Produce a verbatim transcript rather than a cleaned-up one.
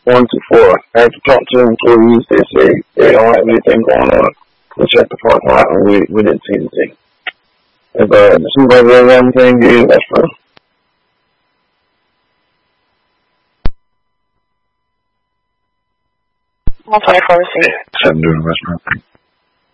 one to four. I had to talk to employees. They say they don't have anything going on. We checked the parking lot and we, we didn't see anything. If uh, the supervisor has anything, yeah, that's fine. One twenty-four, see. Seven doing the restaurant.